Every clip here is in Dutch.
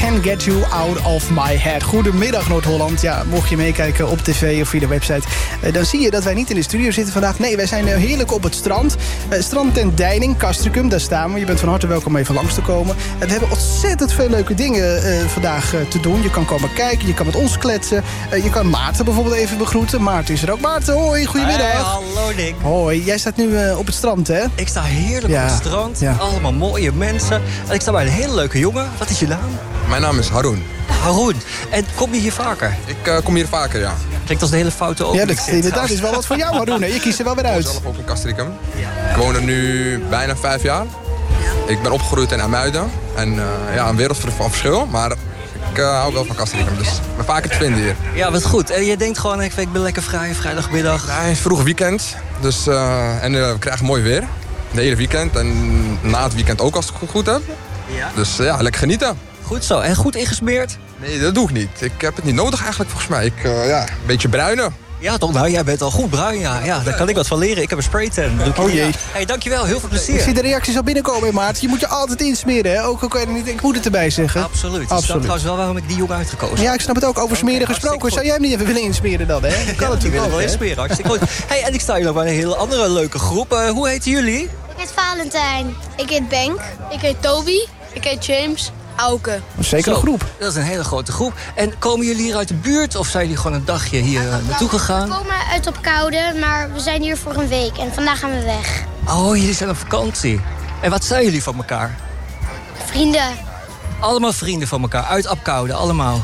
Can't Get You Out of My Head. Goedemiddag Noord-Holland. Ja, mocht je meekijken op tv of via de website, dan zie je dat wij niet in de studio zitten vandaag. Nee, wij zijn heerlijk op het strand. Strand ten Deining, Castricum, daar staan we. Je bent van harte welkom even langs te komen. We hebben ontzettend veel leuke dingen vandaag te doen. Je kan komen kijken, je kan met ons kletsen. Je kan Maarten bijvoorbeeld even begroeten. Maarten is er ook. Maarten, hoi, goedemiddag. Hey, hallo Nick. Hoi, jij staat nu op het strand, hè? Ik sta heerlijk op het strand. Ja. Allemaal mooie mensen. En ik sta bij een hele leuke jongen. Wat is je naam? Mijn naam is Haroon. Haroon. En kom je hier vaker? Ik kom hier vaker, ja. Klinkt als de hele foute ook. Ja, dat inderdaad is wel wat voor jou, Haroon. Je kiest er wel weer uit. Ik woon zelf ook in Castricum. Ja. Ik woon er nu bijna 5 jaar. Ik ben opgegroeid in IJmuiden. En een wereld van verschil. Maar ik hou wel van Castricum. Dus ik ben vaker te vinden hier. Ja, wat goed. En je denkt gewoon even, ik ben lekker vrij, vrijdagmiddag. Nee, vroeg weekend. Dus, we krijgen mooi weer. De hele weekend. En na het weekend ook als ik het goed heb. Ja. Dus lekker genieten. Goed zo. En goed ingesmeerd? Nee, dat doe ik niet. Ik heb het niet nodig eigenlijk volgens mij. Een beetje bruinen. Ja, toch? Nou, jij bent al goed bruin, ja. Daar kan ik wat van leren. Ik heb een spraytan. Oh jee. Hey, dankjewel. Heel veel plezier. Ik zie de reacties al binnenkomen, Maarten. Je moet je altijd insmeren, hè? Ook al kan je er niet... Ik moet het erbij zeggen. Absoluut. Dat is trouwens wel waarom ik die jongen uitgekozen. Ja, ik snap het ook. Over smeren gesproken. Zou jij hem niet even willen insmeren dan, hè? Dat kan natuurlijk wel insmeren. Hartstikke goed. Hey, en ik sta hier nog bij een hele andere leuke groep. Hoe heten jullie? Ik heet Valentijn. Ik heet Benk. Ik heet Toby. Ik heet James. Auke. Een zekere groep. Dat is een hele grote groep. En komen jullie hier uit de buurt of zijn jullie gewoon een dagje hier naartoe gegaan? We komen uit Opkoude, maar we zijn hier voor een week en vandaag gaan we weg. Oh, jullie zijn op vakantie. En wat zijn jullie van elkaar? Vrienden. Allemaal vrienden van elkaar, uit Opkoude, allemaal.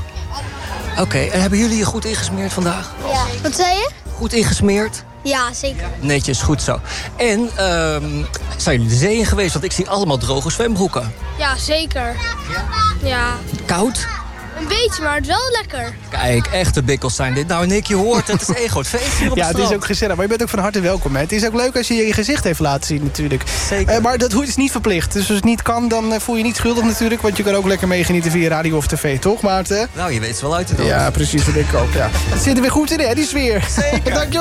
Oké, en hebben jullie je goed ingesmeerd vandaag? Ja. Wat zei je? Goed ingesmeerd? Ja, zeker. Netjes, goed zo. En zijn jullie de zee in geweest? Want ik zie allemaal droge zwembroeken. Ja, zeker. Ja. Koud? Een beetje, maar het is wel lekker. Kijk, echte bikkels zijn dit. Nou, Nick, je hoort het. Het is één groot feest hier op het strand. Ja, het is ook gezellig. Maar je bent ook van harte welkom. Hè. Het is ook leuk als je je gezicht even laten zien natuurlijk. Zeker. Maar dat is niet verplicht. Dus als het niet kan, dan voel je je niet schuldig natuurlijk. Want je kan ook lekker meegenieten via radio of tv, toch Maarten? Nou, je weet het wel uit te doen. Ja, precies. Dat denk ik ook, ja. Het zit er weer goed in, hè, die sfeer. Zeker. Dankjewel.